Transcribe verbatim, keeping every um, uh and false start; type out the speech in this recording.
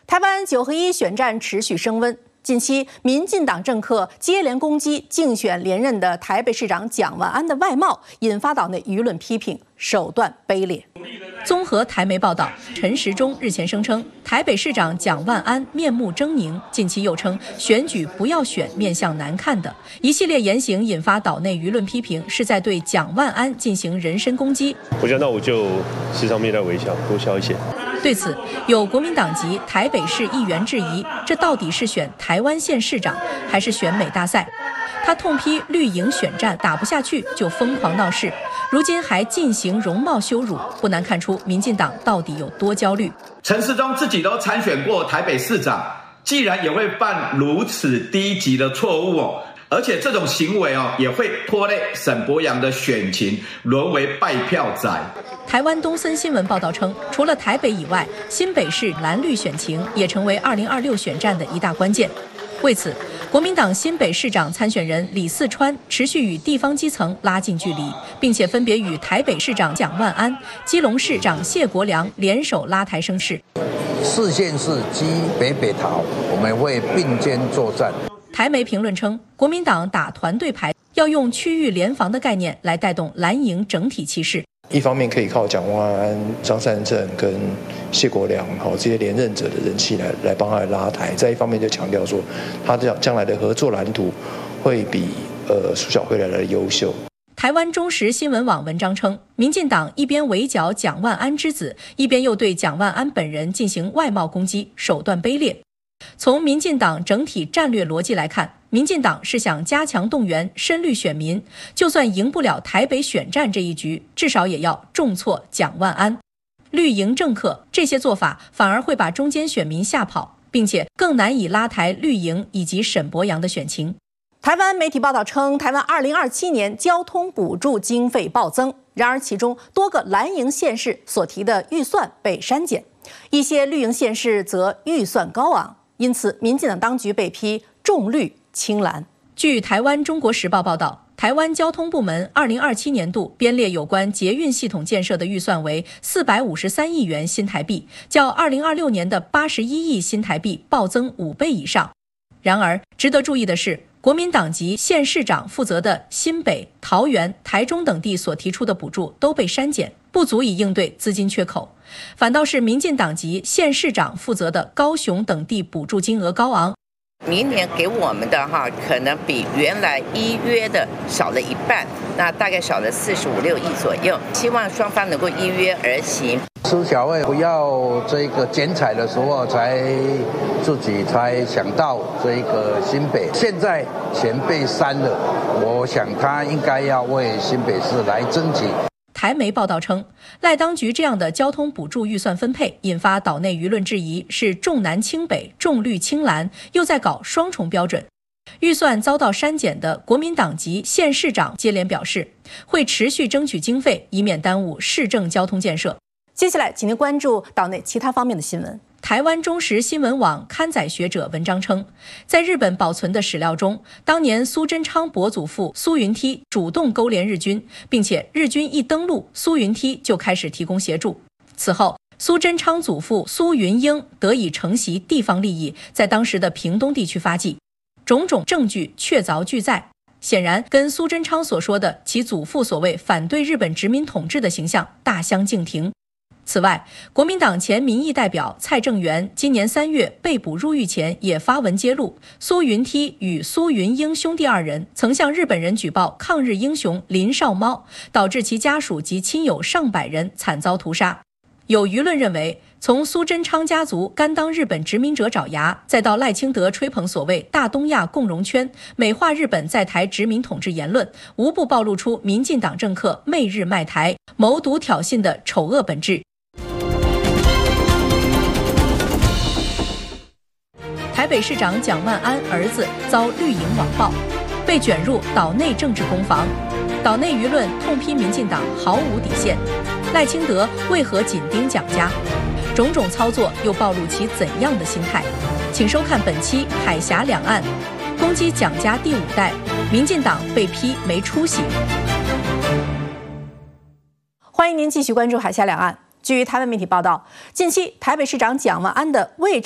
台湾九合一选战持续升温，近期民进党政客接连攻击竞选连任的台北市长蒋万安的外貌，引发岛内舆论批评，手段卑劣。综合台媒报道，陈时中日前声称台北市长蒋万安面目狰狞，近期又称选举不要选面相难看的一系列言行，引发岛内舆论批评，是在对蒋万安进行人身攻击。 我觉得那我就时常面带微笑，多笑一些。 对此，有国民党籍台北市议员质疑，这到底是选台湾县市长，还是选美大赛？他痛批绿营选战打不下去就疯狂闹事，如今还进行容貌羞辱，不难看出民进党到底有多焦虑。 陈时中自己都参选过台北市长，既然也会犯如此低级的错误哦，而且这种行为哦也会拖累沈伯洋的选情，沦为败票仔。 台湾东森新闻报道称，除了台北以外，新北市蓝绿选情也成为二零二六选战的一大关键。为此，国民党新北市长参选人李四川持续与地方基层拉近距离，并且分别与台北市长蒋万安、基隆市长谢国良联手拉台声势。 四县市基北北桃，我们会并肩作战。 台媒评论称，国民党打团队牌，要用区域联防的概念来带动蓝营整体气势。 一方面可以靠蒋万安、张善政跟谢国良好这些连任者的人气来来帮他拉台，再一方面就强调说，他将将来的合作蓝图会比呃苏小慧来的优秀。 台湾中时新闻网文章称，民进党一边围剿蒋万安之子，一边又对蒋万安本人进行外貌攻击，手段卑劣。从民进党整体战略逻辑来看，民进党是想加强动员深绿选民，就算赢不了台北选战这一局，至少也要重挫蒋万安。绿营政客这些做法反而会把中间选民吓跑，并且更难以拉抬绿营以及沈伯洋的选情。台湾媒体报道称，台湾二零二七年交通补助经费暴增，然而其中多个蓝营县市所提的预算被删减，一些绿营县市则预算高昂，因此民进党当局被批重绿轻蓝。据台湾中国时报报道，台湾交通部门二零二七年度编列有关捷运系统建设的预算为四百五十三亿元新台币，较二零二六年的八十一亿新台币暴增五倍以上。然而，值得注意的是，国民党籍县市长负责的新北、桃园、台中等地所提出的补助都被删减，不足以应对资金缺口。反倒是民进党籍县市长负责的高雄等地补助金额高昂。 明年给我们的哈，可能比原来依约的少了一半，那大概少了四十五六亿左右。希望双方能够依约而行。 苏小慧不要这个剪彩的时候才自己才想到这个新北，现在钱被删了，我想他应该要为新北市来争取。 台媒报道称，赖当局这样的交通补助预算分配，引发岛内舆论质疑，是重南轻北、重绿轻蓝，又在搞双重标准。预算遭到删减的国民党籍县市长接连表示，会持续争取经费，以免耽误市政交通建设。接下来，请您关注岛内其他方面的新闻。台湾中时新闻网刊载学者文章称，在日本保存的史料中，当年苏贞昌伯祖父苏云梯主动勾连日军，并且日军一登陆，苏云梯就开始提供协助。此后，苏贞昌祖父苏云英得以承袭地方利益，在当时的屏东地区发迹，种种证据确凿俱在，显然跟苏贞昌所说的其祖父所谓反对日本殖民统治的形象大相径庭。此外，国民党前民意代表蔡正元今年三月被捕入狱前也发文揭露，苏云梯与苏云英兄弟二人曾向日本人举报抗日英雄林少猫，导致其家属及亲友上百人惨遭屠杀。有舆论认为，从苏贞昌家族甘当日本殖民者爪牙，再到赖清德吹捧所谓大东亚共荣圈，美化日本在台殖民统治言论，无不暴露出民进党政客媚日卖台、谋独挑衅的丑恶本质。台北市长蒋万安儿子遭绿营网暴，被卷入岛内政治攻防，岛内舆论痛批民进党毫无底线。赖清德为何紧盯蒋家？种种操作又暴露其怎样的心态？请收看本期《海峡两岸》，攻击蒋家第五代，民进党被批没出息。欢迎您继续关注《海峡两岸》。据台湾媒体报道，近期台北市长蒋万安的未